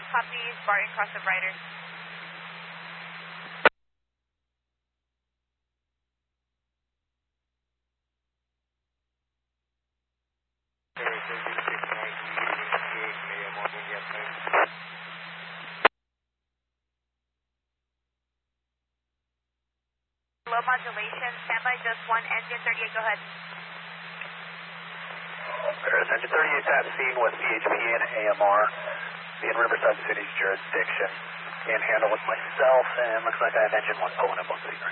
copies, Barton cross of Riders. Low modulation, standby just one, engine 38, go ahead. There's engine 38 at scene with CHP and AMR in Riverside City's jurisdiction. Can't handle with myself, and looks like I have engine 1 pulling up on speaker.